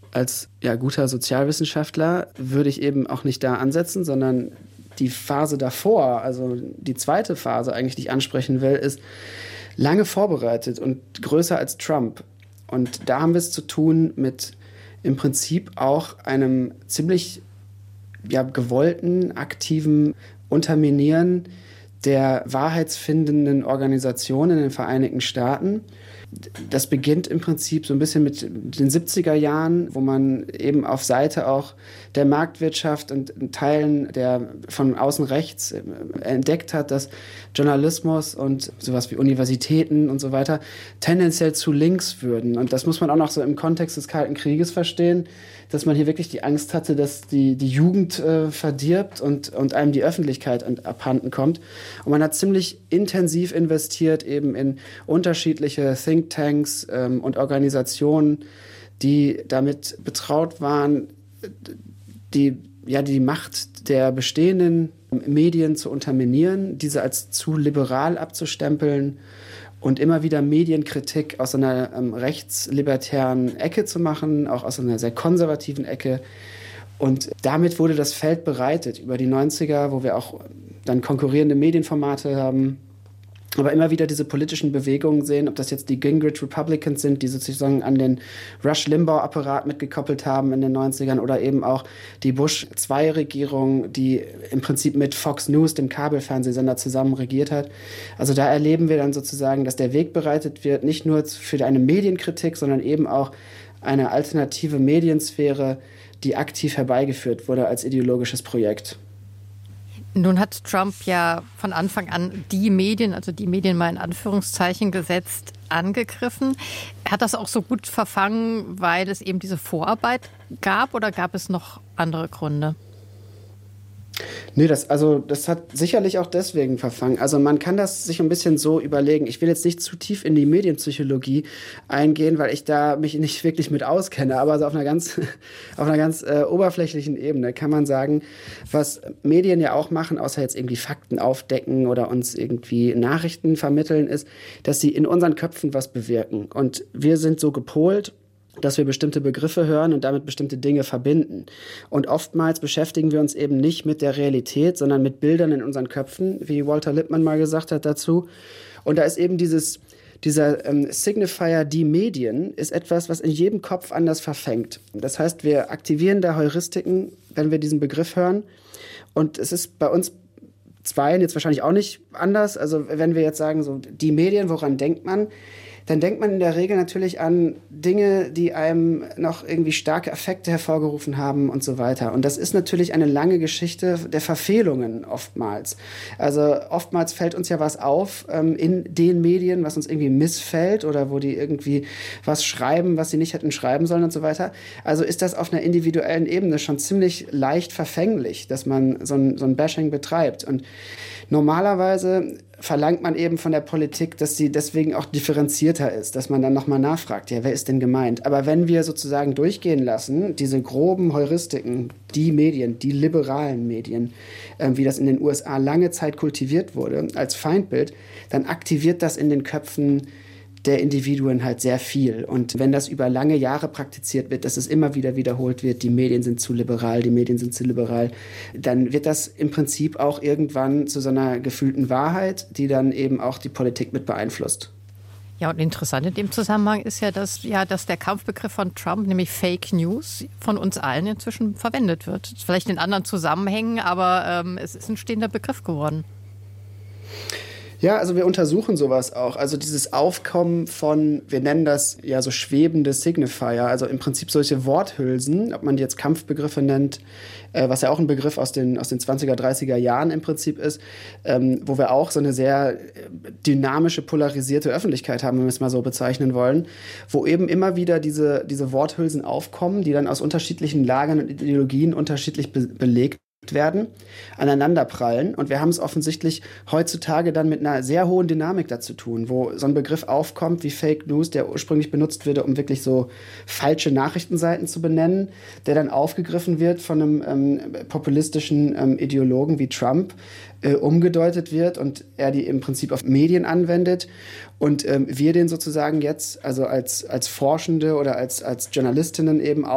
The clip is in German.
als guter Sozialwissenschaftler würde ich eben auch nicht da ansetzen, sondern die Phase davor, also die zweite Phase eigentlich, die ich ansprechen will, ist lange vorbereitet und größer als Trump. Und da haben wir es zu tun mit im Prinzip auch einem ziemlich gewollten, aktiven Unterminieren der wahrheitsfindenden Organisationen in den Vereinigten Staaten. Das beginnt im Prinzip so ein bisschen mit den 70er Jahren, wo man eben auf Seite auch der Marktwirtschaft und in Teilen der von außen rechts entdeckt hat, dass Journalismus und sowas wie Universitäten und so weiter tendenziell zu links würden. Und das muss man auch noch so im Kontext des Kalten Krieges verstehen, dass man hier wirklich die Angst hatte, dass die Jugend verdirbt und einem die Öffentlichkeit abhanden kommt. Und man hat ziemlich intensiv investiert eben in unterschiedliche Thinktanks und Organisationen, die damit betraut waren, die Macht der bestehenden Medien zu unterminieren, diese als zu liberal abzustempeln und immer wieder Medienkritik aus einer rechtslibertären Ecke zu machen, auch aus einer sehr konservativen Ecke. Und damit wurde das Feld bereitet über die 90er, wo wir auch dann konkurrierende Medienformate haben, aber immer wieder diese politischen Bewegungen sehen, ob das jetzt die Gingrich Republicans sind, die sozusagen an den Rush-Limbaugh-Apparat mitgekoppelt haben in den 90ern, oder eben auch die Bush-II-Regierung, die im Prinzip mit Fox News, dem Kabelfernsehsender, zusammen regiert hat. Also da erleben wir dann sozusagen, dass der Weg bereitet wird, nicht nur für eine Medienkritik, sondern eben auch eine alternative Mediensphäre, die aktiv herbeigeführt wurde als ideologisches Projekt. Nun hat Trump ja von Anfang an die Medien, also die Medien mal in Anführungszeichen gesetzt, angegriffen. Hat das auch so gut verfangen, weil es eben diese Vorarbeit gab, oder gab es noch andere Gründe? Nee, das hat sicherlich auch deswegen verfangen. Also man kann das sich ein bisschen so überlegen. Ich will jetzt nicht zu tief in die Medienpsychologie eingehen, weil ich da mich nicht wirklich mit auskenne. Aber so auf einer ganz oberflächlichen Ebene kann man sagen, was Medien ja auch machen, außer jetzt irgendwie Fakten aufdecken oder uns irgendwie Nachrichten vermitteln, ist, dass sie in unseren Köpfen was bewirken. Und wir sind so gepolt, dass wir bestimmte Begriffe hören und damit bestimmte Dinge verbinden. Und oftmals beschäftigen wir uns eben nicht mit der Realität, sondern mit Bildern in unseren Köpfen, wie Walter Lippmann mal gesagt hat dazu. Und da ist eben dieser Signifier, die Medien, ist etwas, was in jedem Kopf anders verfängt. Das heißt, wir aktivieren da Heuristiken, wenn wir diesen Begriff hören. Und es ist bei uns Zweien jetzt wahrscheinlich auch nicht anders. Also wenn wir jetzt sagen, so die Medien, woran denkt man? Dann denkt man in der Regel natürlich an Dinge, die einem noch irgendwie starke Affekte hervorgerufen haben und so weiter. Und das ist natürlich eine lange Geschichte der Verfehlungen oftmals. Also oftmals fällt uns ja was auf in den Medien, was uns irgendwie missfällt oder wo die irgendwie was schreiben, was sie nicht hätten schreiben sollen und so weiter. Also ist das auf einer individuellen Ebene schon ziemlich leicht verfänglich, dass man so ein Bashing betreibt. Und normalerweise verlangt man eben von der Politik, dass sie deswegen auch differenzierter ist, dass man dann nochmal nachfragt, ja, wer ist denn gemeint? Aber wenn wir sozusagen durchgehen lassen, diese groben Heuristiken, die Medien, die liberalen Medien, wie das in den USA lange Zeit kultiviert wurde, als Feindbild, dann aktiviert das in den Köpfen der Individuen halt sehr viel. Und wenn das über lange Jahre praktiziert wird, dass es immer wieder wiederholt wird, die Medien sind zu liberal, dann wird das im Prinzip auch irgendwann zu so einer gefühlten Wahrheit, die dann eben auch die Politik mit beeinflusst. Ja, und interessant in dem Zusammenhang ist dass der Kampfbegriff von Trump, nämlich Fake News, von uns allen inzwischen verwendet wird. Vielleicht in anderen Zusammenhängen, aber es ist ein stehender Begriff geworden. Ja, also wir untersuchen sowas auch. Also dieses Aufkommen von, wir nennen das ja so schwebende Signifier, also im Prinzip solche Worthülsen, ob man die jetzt Kampfbegriffe nennt, was ja auch ein Begriff aus den 20er, 30er Jahren im Prinzip ist, wo wir auch so eine sehr dynamische, polarisierte Öffentlichkeit haben, wenn wir es mal so bezeichnen wollen, wo eben immer wieder diese Worthülsen aufkommen, die dann aus unterschiedlichen Lagern und Ideologien unterschiedlich belegt werden, aneinanderprallen. Und wir haben es offensichtlich heutzutage dann mit einer sehr hohen Dynamik dazu tun, wo so ein Begriff aufkommt wie Fake News, der ursprünglich benutzt wurde, um wirklich so falsche Nachrichtenseiten zu benennen, der dann aufgegriffen wird von einem populistischen Ideologen wie Trump, umgedeutet wird und er die im Prinzip auf Medien anwendet und wir den sozusagen jetzt, also als Forschende oder als Journalistinnen eben auch